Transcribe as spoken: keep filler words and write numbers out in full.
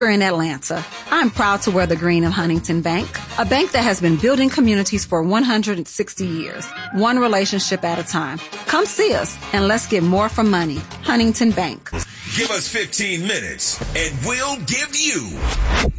in Atlanta. I'm proud to wear the green of Huntington Bank, a bank that has been building communities for one hundred sixty years, one relationship at a time. Come see us and let's get more for money. Huntington Bank. Give us fifteen minutes and we'll give you